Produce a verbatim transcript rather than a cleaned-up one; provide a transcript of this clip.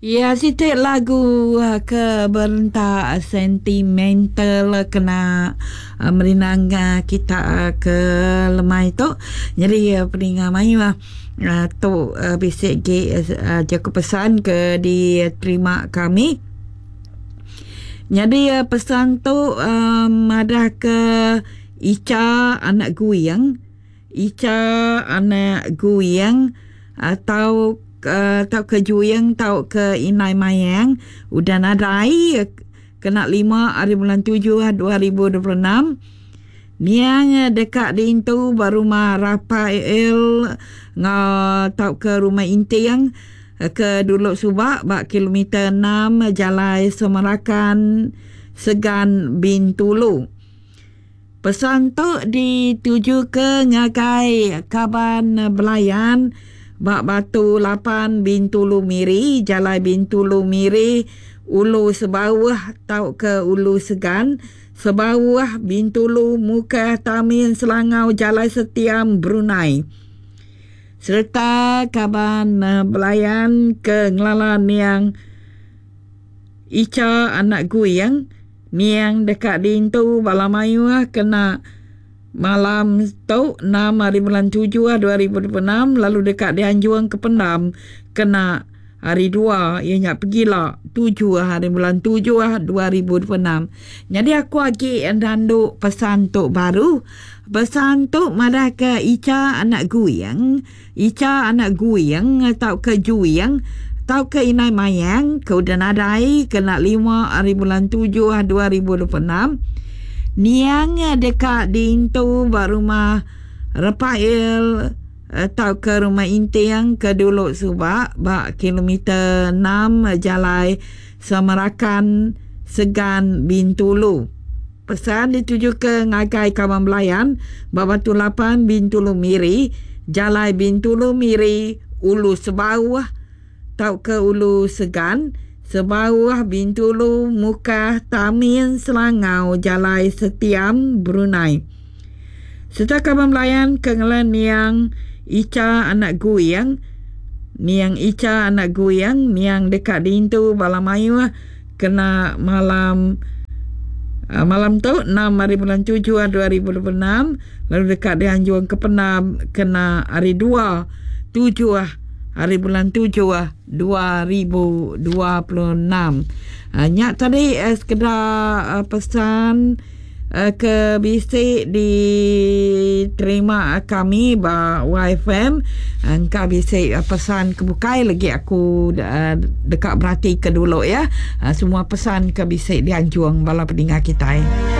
Ya, sitik lagu uh, ke berentak sentimental kena uh, merinang uh, kita uh, ke lemai tu. Jadi uh, peningat mai uh, tu uh, bisik ge uh, jaga pesan ke di terima kami. Jadi uh, pesan tu um, ada ke Ica anak Guyang. Ica anak Guyang atau Uh, tau ke Juyang, tau ke Inai Mayang, udah nadai kena lima hari bulan tujuh dua ribu dua puluh enam. Niang dekat di itu baru ma Rafael ngau tau ke rumah Intiang ke Duluk Subak bak kilometer enam Jalai Semarakan Segan Bintulu. Pesan tu dituju ke ngagai Kaban Belayan Bak Batu lapan Bintulu Miri, Jalai Bintulu Miri, Ulu Sebawah tau ke Ulu Segan, Sebawah Bintulu Muka Tamin Selangau Jalai Setiam Brunei. Serta Kaban uh, Belayan ke Ngelalan yang Ica anak Guyang, niang dekat dintu Balamayu kena malam tu enam hari bulan tujuh dua ribu dua puluh enam, lalu dekat di Anjuang ke Pendam kena hari dua ianya pergilah tujuh hari bulan tujuh dua ribu dua puluh enam. Jadi aku lagi endanduk pesan tu baru. Pesan tu madah ke Ica anak Guyang, Ica anak Guyang atau ke Juyang atau ke Inai Mayang ke udah nadai kena lima hari bulan tujuh dua ribu dua puluh enam. Niang dekat di itu baru rumah Rafael atau ke rumah Intiang ke Duluk Subak bak kilometer enam Jalai Semarakan Segan Bintulu. Pesan dituju ke ngagai Kawan Belayan Batu lapan Bintulu Miri, Jalai Bintulu Miri, Ulu Sebawah tau ke Ulu Segan, Sebawah Bintulu Muka Tamin Selangau Jalai Setiam Brunei. Serta Kawan Melayan kengelan Niang Ica anak Guyang, Niang Ica anak Guyang, Niang dekat dintu Balamayu kena malam uh, malam tu enam hari bulan tujuh dua ribu dua puluh enam, lalu dekat di Anjuang ke Pendam kena hari dua tujuh hari bulan tujuh dua ribu dua puluh enam. Uh, nyak tadi uh, sekedar uh, pesan uh, ke bisik di terima kami ba Y F M. Engkau bisik uh, pesan kebukai lagi aku uh, dekat berarti ke dulu ya. Uh, semua pesan ke bisik di Anjuang bala pendengar kita. Eh.